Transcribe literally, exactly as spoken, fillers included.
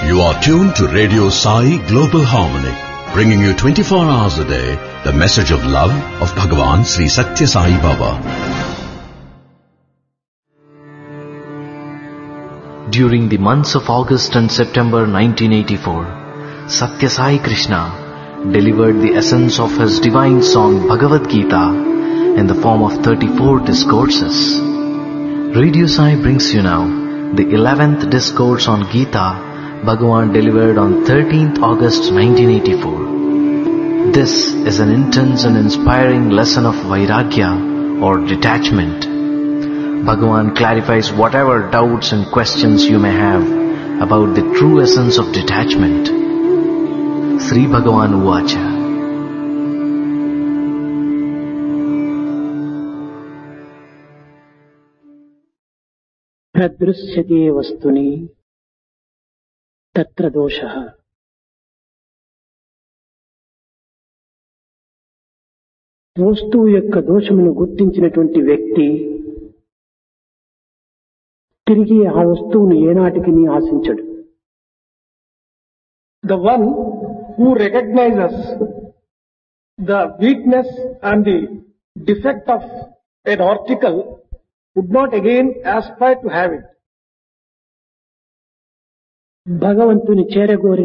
You are tuned to Radio Sai Global Harmony, bringing you twenty-four hours a day the message of love of Bhagavan Sri Satya Sai Baba. During the months of August and September nineteen eighty-four, Satya Sai Krishna delivered the essence of his divine song Bhagavad Gita in the form of thirty-four discourses. Radio Sai brings you now the eleventh discourse on Gita Bhagavan delivered on thirteenth August nineteen eighty-four. This is an intense and inspiring lesson of Vairagya or detachment. Bhagavan clarifies whatever doubts and questions you may have about the true essence of detachment. Sri Bhagavan Uvacha. ప్రదృశ్యతే వస్తుని తత్ర దోషః. వస్తువు యొక్క దోషమును గుర్తించినటువంటి వ్యక్తి తిరిగి ఆ వస్తువును ఏనాటికి ఆశించడు. The one who recognizes the weakness and the defect of an article would not again aspire to have it. భగవంతుని చేరగోరి